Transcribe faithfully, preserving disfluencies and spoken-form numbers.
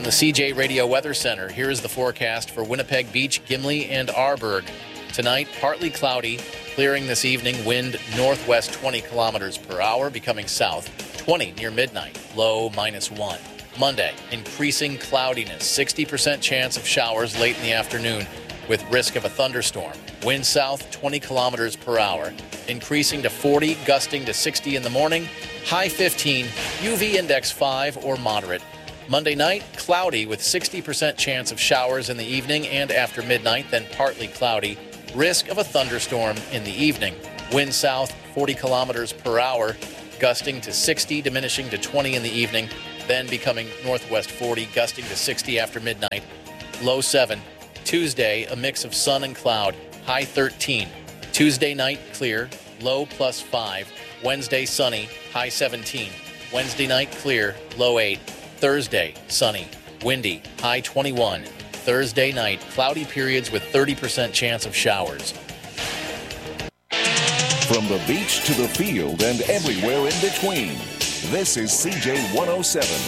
the C J Radio Weather Center, here is the forecast for Winnipeg Beach, Gimli, and Arborg. Tonight, partly cloudy, clearing this evening, wind northwest twenty kilometers per hour, becoming south twenty near midnight, low minus one. Monday, increasing cloudiness, sixty percent chance of showers late in the afternoon with risk of a thunderstorm. Wind south twenty kilometers per hour, increasing to forty, gusting to sixty in the morning, high fifteen, U V index five or moderate. Monday night, cloudy with sixty percent chance of showers in the evening and after midnight, then partly cloudy. Risk of a thunderstorm in the evening. Wind south forty kilometers per hour, gusting to sixty, diminishing to twenty in the evening, then becoming northwest forty, gusting to sixty after midnight. Low seven. Tuesday, a mix of sun and cloud, high thirteen. Tuesday night, clear, low plus five. Wednesday, sunny, high seventeen. Wednesday night, clear, low eight. Thursday, sunny, windy, high twenty-one. Thursday night, cloudy periods with thirty percent chance of showers. From the beach to the field and everywhere in between, this is C J one oh seven.